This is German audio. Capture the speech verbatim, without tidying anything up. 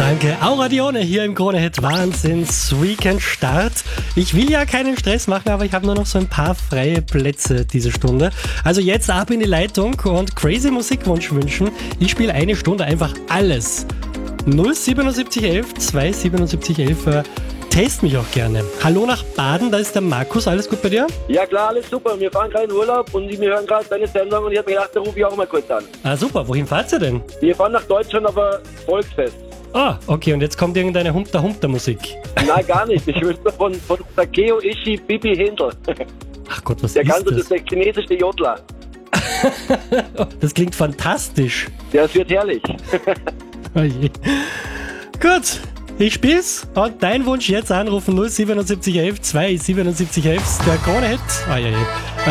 Danke. Aura Dione hier im Krone-Hit Wahnsinns-Weekend-Start. Ich will ja keinen Stress machen, aber ich habe nur noch so ein paar freie Plätze diese Stunde. Also jetzt ab in die Leitung und crazy Musikwunsch wünschen. Ich spiele eine Stunde einfach alles. null siebenundsiebzig elf zweihundertsiebenundsiebzig elf. Äh, test mich auch gerne. Hallo nach Baden, da ist der Markus. Alles gut bei dir? Ja klar, alles super. Wir fahren gerade in Urlaub und wir hören gerade deine Sendung und ich habe mir gedacht, da rufe ich auch mal kurz an. Ah super, wohin fahrt ihr denn? Wir fahren nach Deutschland, aber Volksfest. Ah, okay, und jetzt kommt irgendeine Humter-Humter-Musik. Nein, gar nicht. Ich wünsche von, von Takeo Ishii Bibi Händel. Ach Gott, was der ist Ganze, das? Das ist der chinesische Jodler. Das klingt fantastisch. Ja, es wird herrlich. Oh je. Gut, ich spiel's und dein Wunsch jetzt anrufen null siebenundsiebzig elf zweihundertsiebenundsiebzig elf. Der Krone-Hit. Oh je.